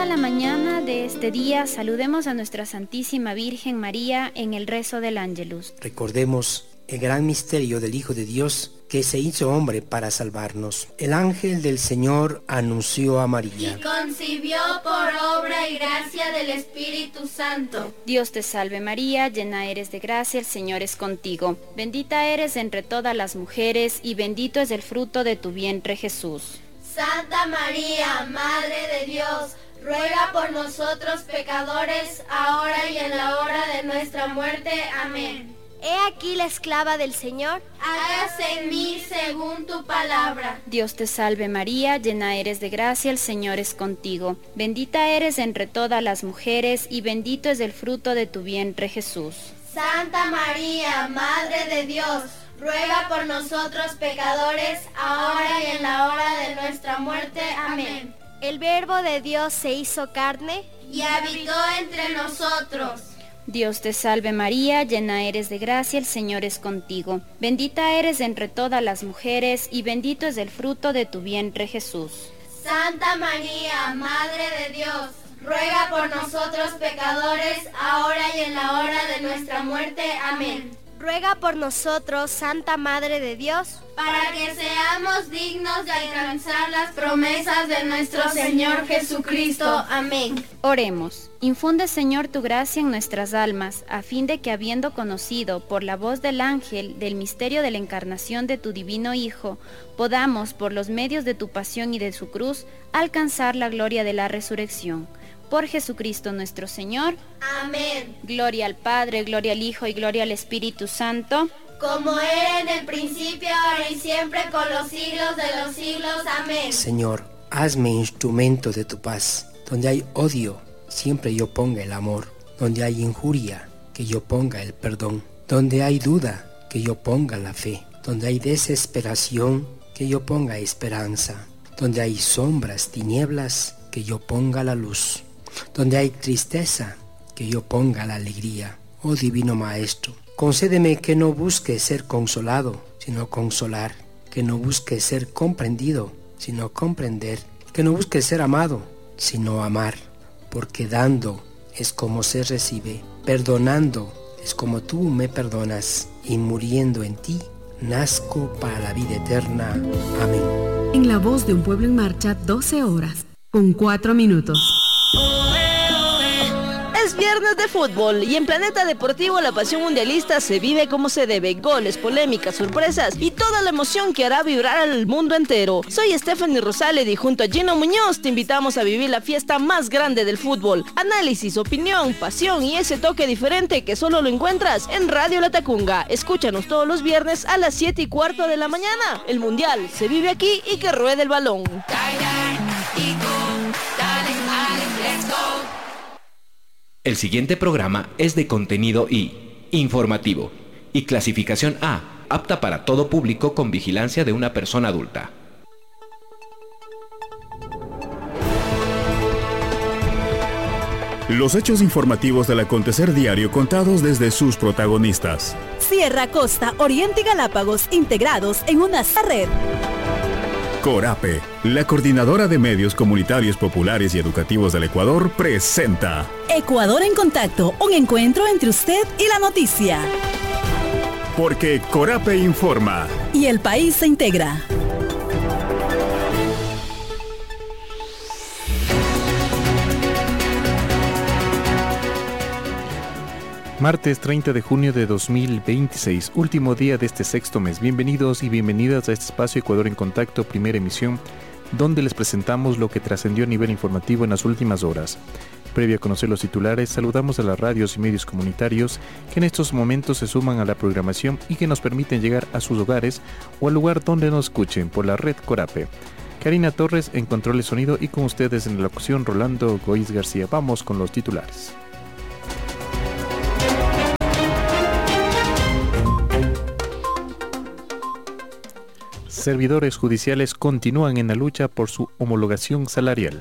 toda la mañana de este día saludemos a nuestra Santísima Virgen María en el rezo del Ángelus. Recordemos el gran misterio del Hijo de Dios que se hizo hombre para salvarnos. El ángel del Señor anunció a María. Y concibió por obra y gracia del Espíritu Santo. Dios te salve María, llena eres de gracia, el Señor es contigo. Bendita eres entre todas las mujeres y bendito es el fruto de tu vientre Jesús. Santa María, Madre de Dios, ruega por nosotros pecadores, ahora y en la hora de nuestra muerte. Amén. He aquí la esclava del Señor. Hágase en mí según tu palabra. Dios te salve María, llena eres de gracia, el Señor es contigo. Bendita eres entre todas las mujeres y bendito es el fruto de tu vientre Jesús. Santa María, Madre de Dios, ruega por nosotros pecadores, ahora y en la hora de nuestra muerte. Amén. El Verbo de Dios se hizo carne y habitó entre nosotros. Dios te salve María, llena eres de gracia, el Señor es contigo. Bendita eres entre todas las mujeres y bendito es el fruto de tu vientre Jesús. Santa María, Madre de Dios, ruega por nosotros pecadores, ahora y en la hora de nuestra muerte. Amén. Ruega por nosotros, Santa Madre de Dios, para que seamos dignos de alcanzar las promesas de nuestro Señor Jesucristo. Amén. Oremos. Infunde, Señor, tu gracia en nuestras almas, a fin de que, habiendo conocido por la voz del ángel del misterio de la encarnación de tu divino Hijo, podamos, por los medios de tu pasión y de su cruz, alcanzar la gloria de la resurrección. Por Jesucristo nuestro Señor. Amén. Gloria al Padre, gloria al Hijo y gloria al Espíritu Santo. Como era en el principio, ahora y siempre, con los siglos de los siglos. Amén. Señor, hazme instrumento de tu paz. Donde hay odio, siempre yo ponga el amor. Donde hay injuria, que yo ponga el perdón. Donde hay duda, que yo ponga la fe. Donde hay desesperación, que yo ponga esperanza. Donde hay sombras, tinieblas, que yo ponga la luz. Donde hay tristeza, que yo ponga la alegría. Oh Divino Maestro, concédeme que no busque ser consolado, sino consolar. Que no busque ser comprendido, sino comprender. Que no busque ser amado, sino amar. Porque dando es como se recibe, perdonando es como tú me perdonas, y muriendo en ti, nazco para la vida eterna. Amén. En la voz de un pueblo en marcha, 12 horas, con 4 minutos. Es viernes de fútbol y en Planeta Deportivo la pasión mundialista se vive como se debe. Goles, polémicas, sorpresas y toda la emoción que hará vibrar al mundo entero. Soy Stephanie Rosales y junto a Gino Muñoz te invitamos a vivir la fiesta más grande del fútbol. Análisis, opinión, pasión y ese toque diferente que solo lo encuentras en Radio La Tacunga. Escúchanos todos los viernes a las 7:15 de la mañana. El mundial se vive aquí y que ruede el balón. El siguiente programa es de contenido I, informativo, y clasificación A, apta para todo público con vigilancia de una persona adulta. Los hechos informativos del acontecer diario contados desde sus protagonistas. Sierra, Costa, Oriente y Galápagos integrados en una red. Corape, la coordinadora de medios comunitarios populares y educativos del Ecuador, presenta Ecuador en Contacto, un encuentro entre usted y la noticia. Porque Corape informa. Y el país se integra. Martes 30 de junio de 2026, último día de este sexto mes. Bienvenidos y bienvenidas a este espacio Ecuador en Contacto, primera emisión, donde les presentamos lo que trascendió a nivel informativo en las últimas horas. Previo a conocer los titulares, saludamos a las radios y medios comunitarios que en estos momentos se suman a la programación y que nos permiten llegar a sus hogares o al lugar donde nos escuchen por la red Corape. Karina Torres en control de sonido y con ustedes en la locución Rolando Goiz García. Vamos con los titulares. Servidores judiciales continúan en la lucha por su homologación salarial.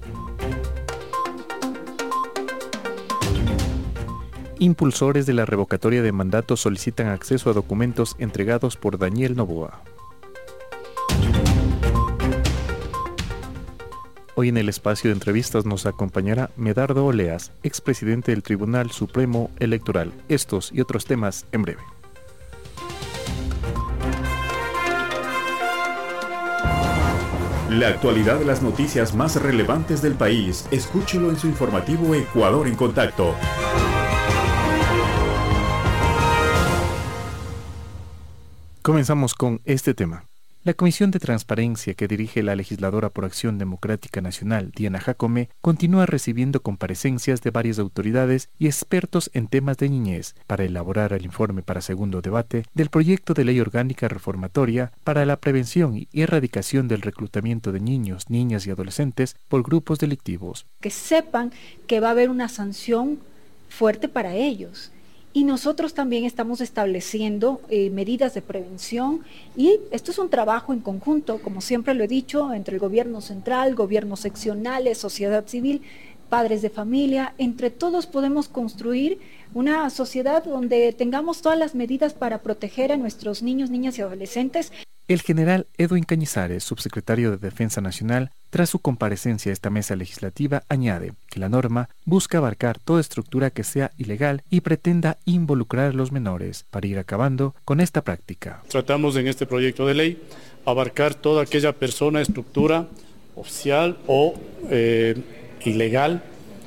Impulsores de la revocatoria de mandato solicitan acceso a documentos entregados por Daniel Noboa. Hoy en el espacio de entrevistas nos acompañará Medardo Oleas, expresidente del Tribunal Supremo Electoral. Estos y otros temas en breve. La actualidad de las noticias más relevantes del país, escúchelo en su informativo Ecuador en Contacto. Comenzamos con este tema. La Comisión de Transparencia que dirige la legisladora por Acción Democrática Nacional, Diana Jacome, continúa recibiendo comparecencias de varias autoridades y expertos en temas de niñez para elaborar el informe para segundo debate del proyecto de ley orgánica reformatoria para la prevención y erradicación del reclutamiento de niños, niñas y adolescentes por grupos delictivos. Que sepan que va a haber una sanción fuerte para ellos. Y nosotros también estamos estableciendo medidas de prevención y esto es un trabajo en conjunto, como siempre lo he dicho, entre el gobierno central, gobiernos seccionales, sociedad civil, padres de familia. Entre todos podemos construir una sociedad donde tengamos todas las medidas para proteger a nuestros niños, niñas y adolescentes. El general Edwin Cañizares, subsecretario de Defensa Nacional, tras su comparecencia a esta mesa legislativa, añade que la norma busca abarcar toda estructura que sea ilegal y pretenda involucrar a los menores para ir acabando con esta práctica. Tratamos en este proyecto de ley abarcar toda aquella persona, estructura oficial o ilegal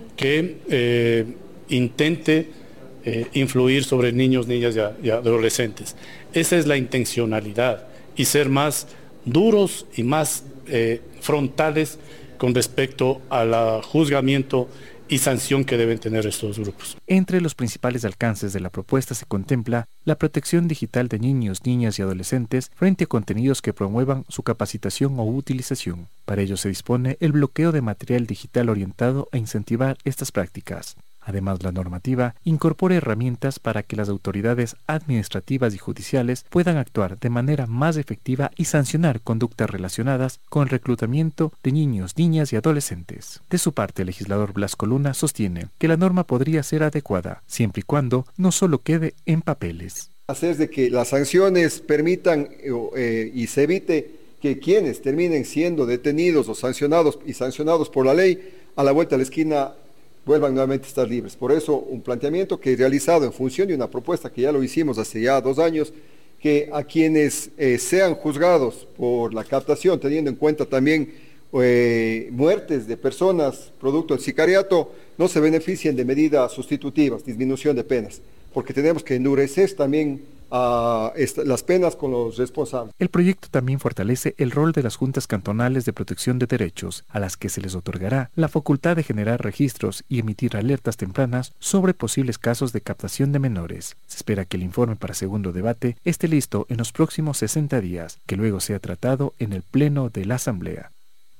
que intente influir sobre niños, niñas y adolescentes. Esa es la intencionalidad. Y ser más duros y más frontales con respecto al juzgamiento y sanción que deben tener estos grupos. Entre los principales alcances de la propuesta se contempla la protección digital de niños, niñas y adolescentes frente a contenidos que promuevan su capacitación o utilización. Para ello se dispone el bloqueo de material digital orientado a incentivar estas prácticas. Además, la normativa incorpora herramientas para que las autoridades administrativas y judiciales puedan actuar de manera más efectiva y sancionar conductas relacionadas con el reclutamiento de niños, niñas y adolescentes. De su parte, el legislador Blasco Luna sostiene que la norma podría ser adecuada, siempre y cuando no solo quede en papeles. Hacer de que las sanciones permitan y se evite que quienes terminen siendo detenidos o sancionados por la ley, a la vuelta de la esquina vuelvan nuevamente a estar libres. Por eso, un planteamiento que he realizado en función de una propuesta que ya lo hicimos hace ya 2 años, que a quienes sean juzgados por la captación, teniendo en cuenta también muertes de personas producto del sicariato, no se beneficien de medidas sustitutivas, disminución de penas, porque tenemos que endurecer también las penas con los responsables. El proyecto también fortalece el rol de las juntas cantonales de protección de derechos, a las que se les otorgará la facultad de generar registros y emitir alertas tempranas sobre posibles casos de captación de menores. Se espera que el informe para segundo debate esté listo en los próximos 60 días, que luego sea tratado en el Pleno de la Asamblea.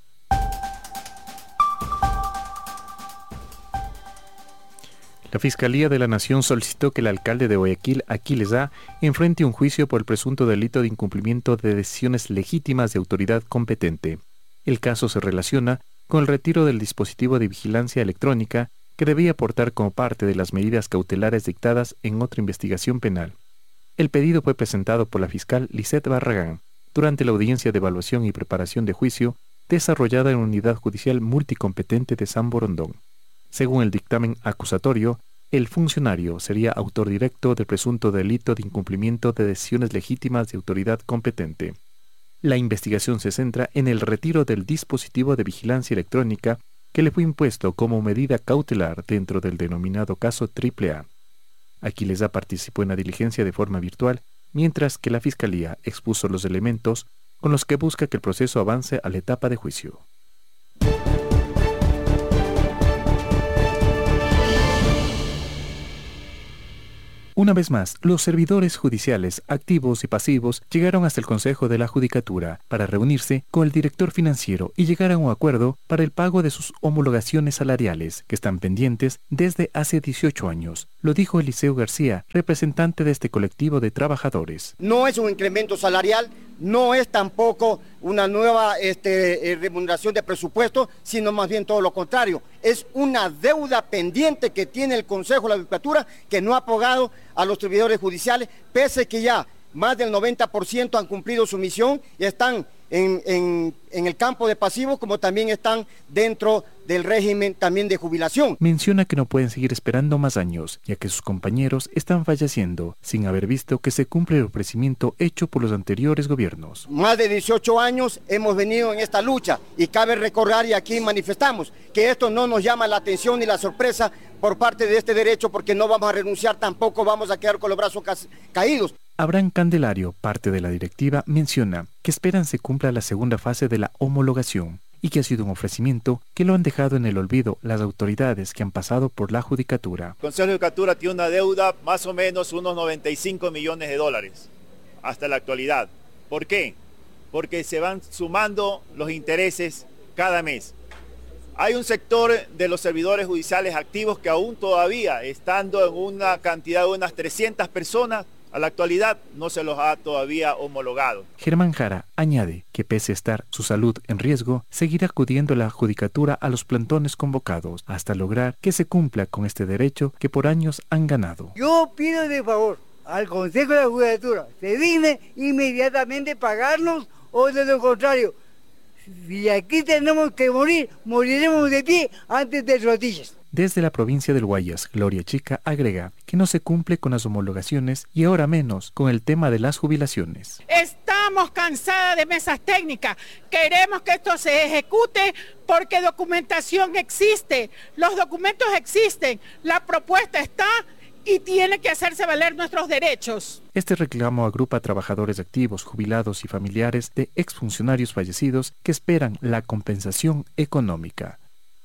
La Fiscalía de la Nación solicitó que el alcalde de Guayaquil, Aquiles A, enfrente un juicio por el presunto delito de incumplimiento de decisiones legítimas de autoridad competente. El caso se relaciona con el retiro del dispositivo de vigilancia electrónica que debía aportar como parte de las medidas cautelares dictadas en otra investigación penal. El pedido fue presentado por la fiscal Lisette Barragán durante la audiencia de evaluación y preparación de juicio desarrollada en la Unidad Judicial Multicompetente de San Borondón. Según el dictamen acusatorio, el funcionario sería autor directo del presunto delito de incumplimiento de decisiones legítimas de autoridad competente. La investigación se centra en el retiro del dispositivo de vigilancia electrónica que le fue impuesto como medida cautelar dentro del denominado caso AAA. Aquiles A participó en la diligencia de forma virtual, mientras que la Fiscalía expuso los elementos con los que busca que el proceso avance a la etapa de juicio. Una vez más, los servidores judiciales activos y pasivos llegaron hasta el Consejo de la Judicatura para reunirse con el director financiero y llegar a un acuerdo para el pago de sus homologaciones salariales, que están pendientes desde hace 18 años. Lo dijo Eliseo García, representante de este colectivo de trabajadores. No es un incremento salarial, no es tampoco una nueva remuneración de presupuesto, sino más bien todo lo contrario. Es una deuda pendiente que tiene el Consejo de la Judicatura que no ha pagado a los servidores judiciales, pese que ya más del 90% han cumplido su misión y están en el campo de pasivos, como también están dentro del régimen también de jubilación. Menciona que no pueden seguir esperando más años, ya que sus compañeros están falleciendo, sin haber visto que se cumple el ofrecimiento hecho por los anteriores gobiernos. Más de 18 años hemos venido en esta lucha y cabe recordar, y aquí manifestamos, que esto no nos llama la atención ni la sorpresa por parte de este derecho, porque no vamos a renunciar, tampoco vamos a quedar con los brazos caídos. Abraham Candelario, parte de la directiva, menciona que esperan se cumpla la segunda fase de la homologación y que ha sido un ofrecimiento que lo han dejado en el olvido las autoridades que han pasado por la judicatura. El Consejo de Judicatura tiene una deuda más o menos unos 95 millones de dólares hasta la actualidad. ¿Por qué? Porque se van sumando los intereses cada mes. Hay un sector de los servidores judiciales activos que aún todavía, estando en una cantidad de unas 300 personas, a la actualidad no se los ha todavía homologado. Germán Jara añade que pese a estar su salud en riesgo, seguirá acudiendo a la judicatura a los plantones convocados hasta lograr que se cumpla con este derecho que por años han ganado. Yo pido de favor al Consejo de la Judicatura, se digne inmediatamente pagarnos, o de lo contrario, si aquí tenemos que morir, moriremos de pie antes de rodillas. Desde la provincia del Guayas, Gloria Chica agrega que no se cumple con las homologaciones y ahora menos con el tema de las jubilaciones. Estamos cansadas de mesas técnicas, queremos que esto se ejecute porque documentación existe, los documentos existen, la propuesta está y tiene que hacerse valer nuestros derechos. Este reclamo agrupa a trabajadores activos, jubilados y familiares de exfuncionarios fallecidos que esperan la compensación económica.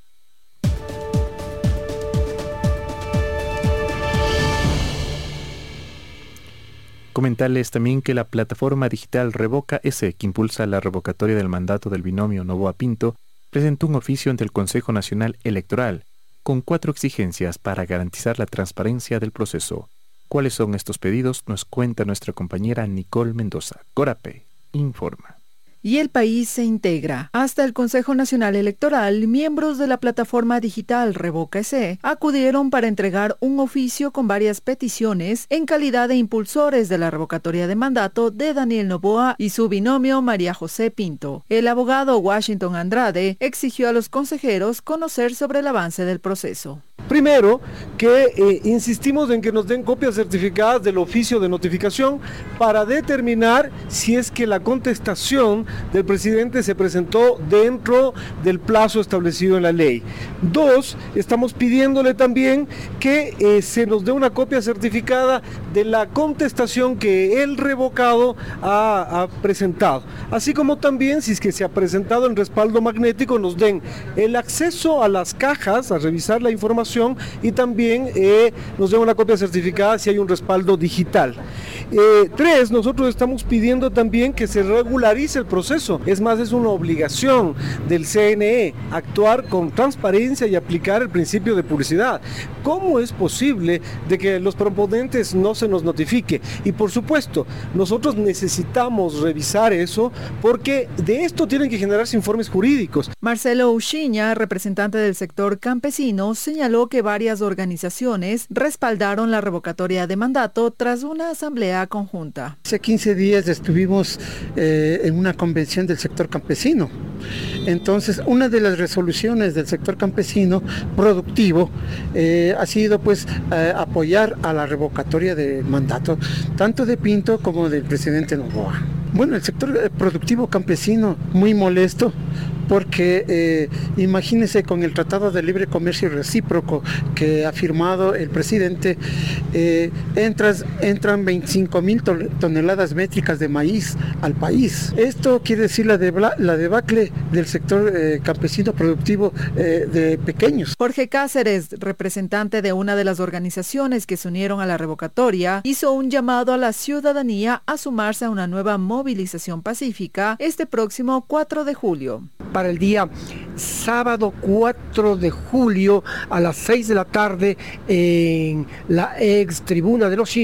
Comentarles también que la plataforma digital Revoca S, que impulsa la revocatoria del mandato del binomio Noboa-Pinto, presentó un oficio ante el Consejo Nacional Electoral con 4 exigencias para garantizar la transparencia del proceso. ¿Cuáles son estos pedidos? Nos cuenta nuestra compañera Nicole Mendoza. Corape informa. Y el país se integra. Hasta el Consejo Nacional Electoral, miembros de la plataforma digital Revoca S acudieron para entregar un oficio con varias peticiones en calidad de impulsores de la revocatoria de mandato de Daniel Noboa y su binomio María José Pinto. El abogado Washington Andrade exigió a los consejeros conocer sobre el avance del proceso. Primero, que insistimos en que nos den copias certificadas del oficio de notificación para determinar si es que la contestación del presidente se presentó dentro del plazo establecido en la ley. 2, estamos pidiéndole también que se nos dé una copia certificada de la contestación que el revocado ha presentado, así como también, si es que se ha presentado en respaldo magnético, nos den el acceso a las cajas, a revisar la información, y también nos den una copia certificada si hay un respaldo digital. 3, nosotros estamos pidiendo también que se regularice el proceso. Es más, es una obligación del CNE actuar con transparencia y aplicar el principio de publicidad. ¿Cómo es posible de que los proponentes no se nos notifique? Y por supuesto, nosotros necesitamos revisar eso porque de esto tienen que generarse informes jurídicos. Marcelo Uchiña, representante del sector campesino, señaló que varias organizaciones respaldaron la revocatoria de mandato tras una asamblea conjunta. Hace 15 días estuvimos en una convención del sector campesino. Entonces, una de las resoluciones del sector campesino productivo ha sido pues apoyar a la revocatoria de mandato, tanto de Pinto como del presidente Noboa. Bueno, el sector productivo campesino muy molesto porque imagínense, con el Tratado de Libre Comercio Recíproco que ha firmado el presidente, entran 25,000 toneladas métricas de maíz al país. Esto quiere decir la debacle del sector campesino productivo de pequeños. Jorge Cáceres, representante de una de las organizaciones que se unieron a la revocatoria, hizo un llamado a la ciudadanía a sumarse a una nueva movilización pacífica este próximo 4 de julio. Para el día sábado 4 de julio a las 6 de la tarde en la ex tribuna de los